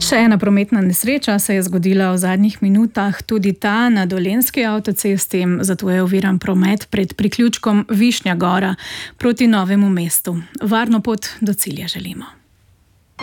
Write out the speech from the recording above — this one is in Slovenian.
Še ena prometna nesreča se je zgodila v zadnjih minutah, tudi ta na Dolenjski avtocesti, zato je oviran promet pred priključkom Višnja Gora proti Novemu mestu. Varno pot do cilja želimo.